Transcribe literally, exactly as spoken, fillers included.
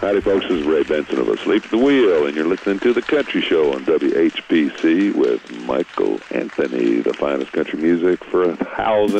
Howdy, folks. This is Ray Benson of Asleep at the Wheel, and you're listening to The Country Show on W H B C with Michael Anthony, the finest country music for a thousand